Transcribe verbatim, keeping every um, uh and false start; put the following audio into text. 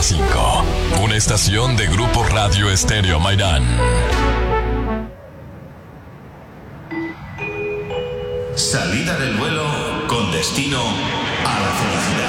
cinco, una estación de Grupo Radio Estéreo Mairán. Salida del vuelo con destino a la felicidad.